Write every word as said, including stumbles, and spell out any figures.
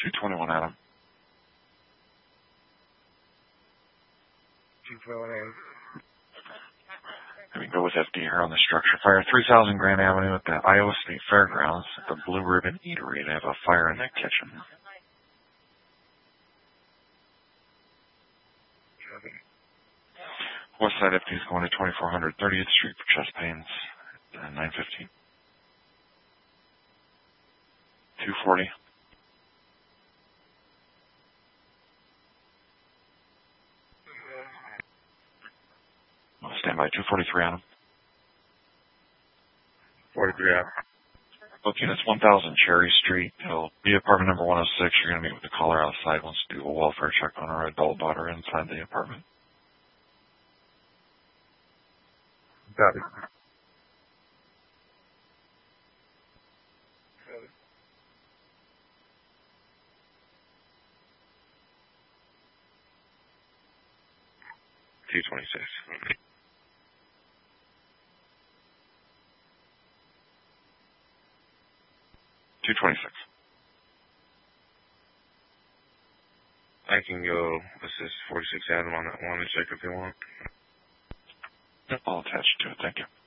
two twenty-one, Adam. two twenty-one, Adam. We go with F D here on the structure. Fire three thousand Grand Avenue at the Iowa State Fairgrounds at the Blue Ribbon Eatery. They have a fire in their kitchen. West Side F D is going to twenty-four hundred thirtieth Street for chest pains at nine fifteen. two forty. Stand by two forty-three, Adam. forty-three, Adam. Looking at one thousand Cherry Street. It'll be apartment number one oh six. You're going to meet with the caller outside. Wants to do a welfare check on our adult daughter inside the apartment. Got it. two twenty-six. two twenty-six. I can go assist forty-six Adam on that one and check if you want. I'll attach to it. Thank you.